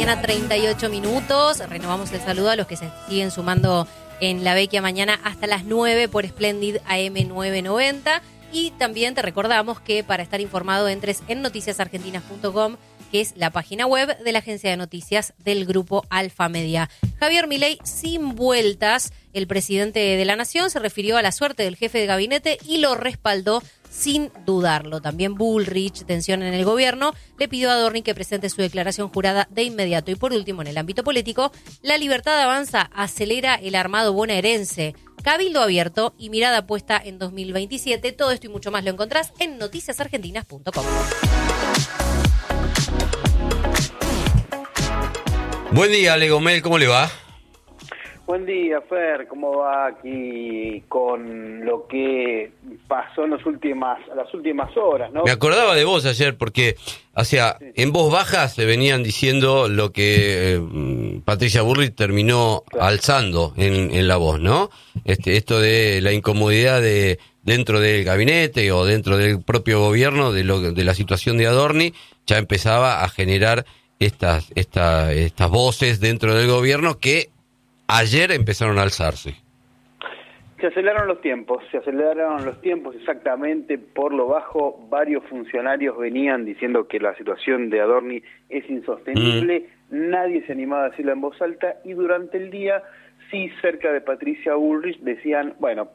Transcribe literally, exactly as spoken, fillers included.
mañana, treinta y ocho minutos. Renovamos el saludo a los que se siguen sumando en La Vecchia mañana hasta las nueve por Splendid A M novecientos noventa. Y también te recordamos que para estar informado entres en noticias argentinas punto com, que es la página web de la agencia de noticias del grupo Alfa Media. Javier Milei, sin vueltas, el presidente de la Nación se refirió a la suerte del jefe de gabinete y lo respaldó sin dudarlo. También Bullrich, tensión en el gobierno, le pidió a Adorni que presente su declaración jurada de inmediato. Y por último, en el ámbito político, La Libertad Avanza acelera el armado bonaerense. Cabildo abierto y mirada puesta en dos mil veintisiete. Todo esto y mucho más lo encontrás en noticias argentinas punto com. Buen día, Ale Gomel, ¿cómo le va? Buen día, Fer, ¿cómo va aquí con lo que pasó en los últimas, las últimas horas, ¿no? Me acordaba de vos ayer porque, o sea, sí. En voz baja se venían diciendo lo que eh, Patricia Bullrich terminó claro. alzando en, en la voz, ¿no? Este, esto de la incomodidad de dentro del gabinete o dentro del propio gobierno de, lo, de la situación de Adorni, ya empezaba a generar estas, esta, estas voces dentro del gobierno que ayer empezaron a alzarse. Se aceleraron los tiempos, se aceleraron los tiempos exactamente por lo bajo. Varios funcionarios venían diciendo que la situación de Adorni es insostenible. Mm. Nadie se animaba a decirla en voz alta y durante el día, sí, cerca de Patricia Bullrich decían, bueno,